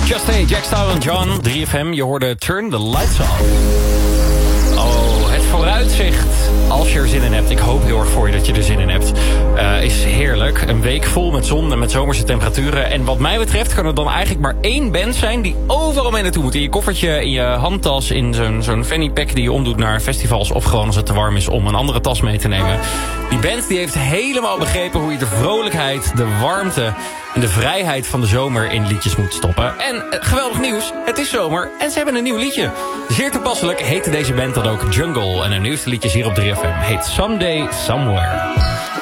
Just Hey, Jack Style en John, 3FM. Je hoorde Turn the Lights Off. Oh, het vooruitzicht. Als je er zin in hebt, ik hoop heel erg voor je dat je er zin in hebt, is heerlijk. Een week vol met zon en met zomerse temperaturen. En wat mij betreft kan er dan eigenlijk maar één band zijn die overal mee naartoe moet. In je koffertje, in je handtas, in zo'n fanny pack die je omdoet naar festivals. Of gewoon als het te warm is om een andere tas mee te nemen. Die band die heeft helemaal begrepen hoe je de vrolijkheid, de warmte en de vrijheid van de zomer in liedjes moet stoppen. En geweldig nieuws, het is zomer en ze hebben een nieuw liedje. Zeer toepasselijk heette deze band dan ook Jungle. En hun nieuwste liedje hier op 3FM heet Someday Somewhere.